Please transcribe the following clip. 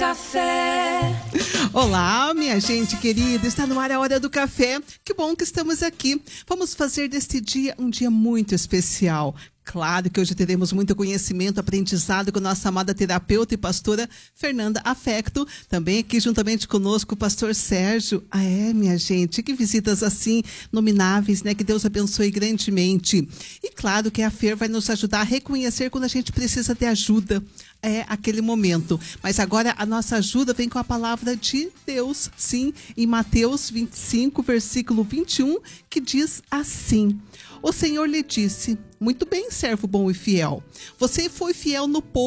café. Olá, minha gente querida, está no ar a Hora do Café. Que bom que estamos aqui. Vamos fazer deste dia um dia muito especial. Claro que hoje teremos muito conhecimento, aprendizado com nossa amada terapeuta e pastora Fernanda Afecto. Também aqui juntamente conosco o pastor Sérgio. Minha gente, que visitas assim, nomináveis, né? Que Deus abençoe grandemente. E claro que a Fer vai nos ajudar a reconhecer quando a gente precisa de ajuda. Aquele momento. Mas agora a nossa ajuda vem com a palavra de Deus, sim, em Mateus 25, versículo 21, que diz assim: o Senhor lhe disse: muito bem, servo bom e fiel. Você foi fiel no pouco,